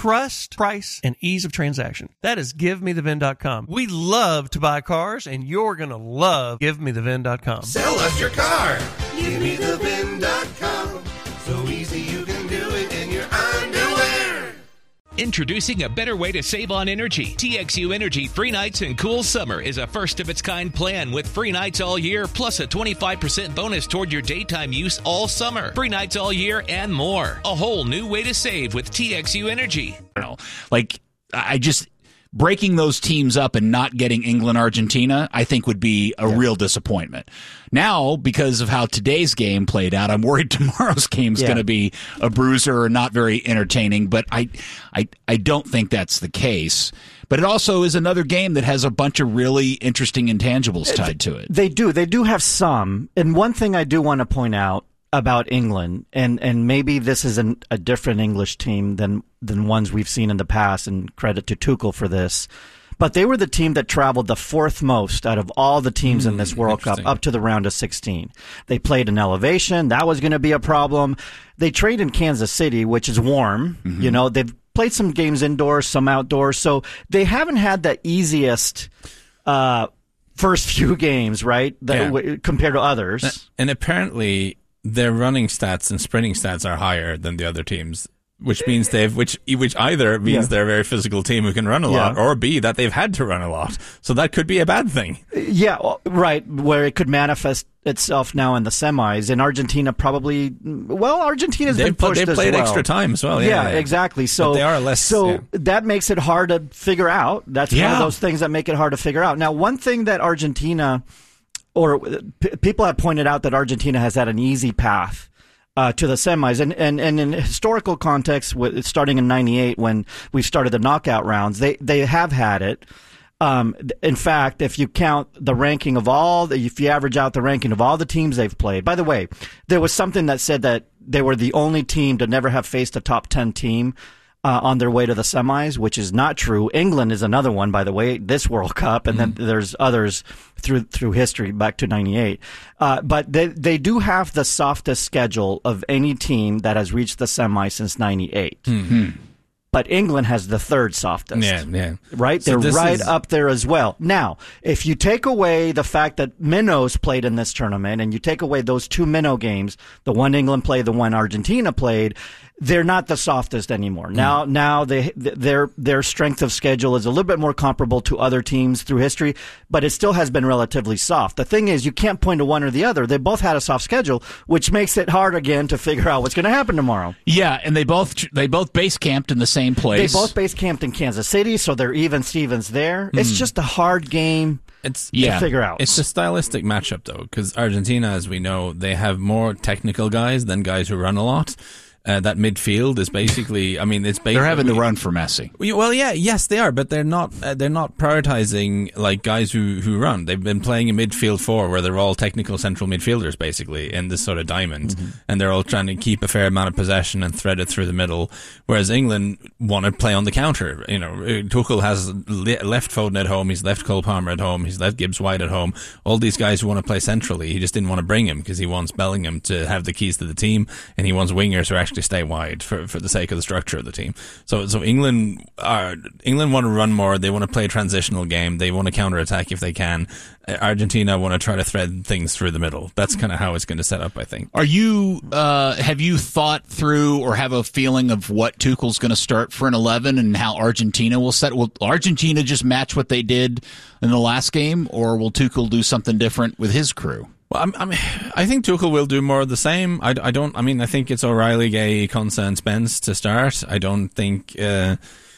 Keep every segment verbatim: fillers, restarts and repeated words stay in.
trust, price, and ease of transaction. That is give me the vin dot com. We love to buy cars, and you're going to love give me the vin dot com. Sell us your car. give me the vin dot com. So easy you can do it in your underwear. Introducing a better way to save on energy. T X U Energy Free Nights and Cool Summer is a first-of-its-kind plan with free nights all year, plus a twenty-five percent bonus toward your daytime use all summer. Free nights all year and more. A whole new way to save with T X U Energy. Like, I just... breaking those teams up and not getting England, Argentina, I think would be a yeah. real disappointment. Now, because of how today's game played out, I'm worried tomorrow's game's yeah. going to be a bruiser or not very entertaining, but I, I, I don't think that's the case. But it also is another game that has a bunch of really interesting intangibles tied to it. They do. They do have some. And one thing I do want to point out about England, and, and maybe this is an, a different English team than than ones we've seen in the past, and credit to Tuchel for this, but they were the team that traveled the fourth most out of all the teams mm, in this World Cup up to the round of sixteen. They played in elevation. That was going to be a problem. They trained in Kansas City, which is warm. Mm-hmm. You know, they've played some games indoors, some outdoors, so they haven't had the easiest uh, first few games, right, that, yeah. w- compared to others. And apparently their running stats and sprinting stats are higher than the other teams, which means they've, which which either means yeah. they're a very physical team who can run a lot, yeah. or B, that they've had to run a lot. So that could be a bad thing. Yeah, right, where it could manifest itself now in the semis. And Argentina probably, well, Argentina's they've, been pushed They've as played well. extra time as well. Yeah, yeah, yeah. exactly. So but they are less. So yeah. that makes it hard to figure out. That's yeah. one of those things that make it hard to figure out. Now, one thing that Argentina, or p- people have pointed out that Argentina has had an easy path Uh, to the semis. And, and, and in historical context, with, starting in ninety-eight when we started the knockout rounds, they, they have had it. Um, in fact, if you count the ranking of all, the, if you average out the ranking of all the teams they've played, by the way, there was something that said that they were the only team to never have faced a top ten team Uh, on their way to the semis, which is not true. England is another one, by the way, this World Cup, and mm-hmm. then there's others through through history back to ninety-eight. Uh, but they they do have the softest schedule of any team that has reached the semi since ninety-eight. Mm-hmm. But England has the third softest. Yeah, yeah. Right? So They're right is... up there as well. Now, if you take away the fact that minnows played in this tournament, and you take away those two minnow games, the one England played, the one Argentina played, they're not the softest anymore. Now, mm. now they, their their strength of schedule is a little bit more comparable to other teams through history, but it still has been relatively soft. The thing is, you can't point to one or the other. They both had a soft schedule, which makes it hard again to figure out what's going to happen tomorrow. Yeah, and they both they both base camped in the same place. They both base camped in Kansas City, so they're even Stevens there. Mm. It's just a hard game. It's yeah. to figure out. It's a stylistic matchup, though, because Argentina, as we know, they have more technical guys than guys who run a lot. Uh, that midfield is basically, I mean, it's basically... They're having to run for Messi. Well, yeah, yes, they are, but they're not uh, They're not prioritizing, like, guys who, who run. They've been playing a midfield four where they're all technical central midfielders, basically, in this sort of diamond, mm-hmm. and they're all trying to keep a fair amount of possession and thread it through the middle, whereas England want to play on the counter. You know, Tuchel has left Foden at home, he's left Cole Palmer at home, he's left Gibbs White at home. All these guys who want to play centrally, he just didn't want to bring him because he wants Bellingham to have the keys to the team, and he wants wingers who actually stay wide for, for the sake of the structure of the team. So so England are England want to run more. They want to play a transitional game. They want to counter attack if they can. Argentina want to try to thread things through the middle. That's kind of how it's going to set up, I think. Are you uh, have you thought through or have a feeling of what Tuchel's going to start for an eleven and how Argentina will set? Will Argentina just match what they did in the last game, or will Tuchel do something different with his crew? Well, I'm, I'm, I think Tuchel will do more of the same. I, I don't. I mean, I think it's O'Reilly, Gay, Konsa, and Spence to start. I don't think. Uh,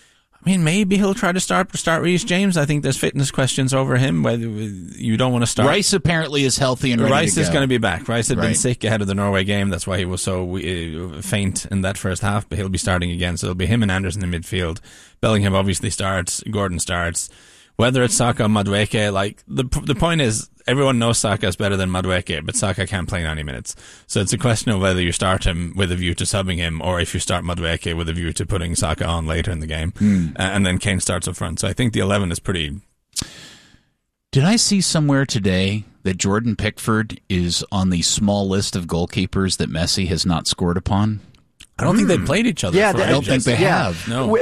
I mean, maybe he'll try to start start Reece James. I think there's fitness questions over him. Whether you don't want to start. Rice apparently is healthy and ready Rice to is go. going to be back. Rice had right. been sick ahead of the Norway game. That's why he was so uh, faint in that first half. But he'll be starting again. So it'll be him and Anderson in midfield. Bellingham obviously starts. Gordon starts. Whether it's Saka or Madueke, like the the point is, everyone knows Saka is better than Madueke, but Saka can't play ninety minutes. So it's a question of whether you start him with a view to subbing him, or if you start Madueke with a view to putting Saka on later in the game, mm. uh, and then Kane starts up front. So I think the eleven is pretty. Did I see somewhere today that Jordan Pickford is on the small list of goalkeepers that Messi has not scored upon? I don't mm. think they've played each other. Yeah, for they, I don't think they yeah. have. No.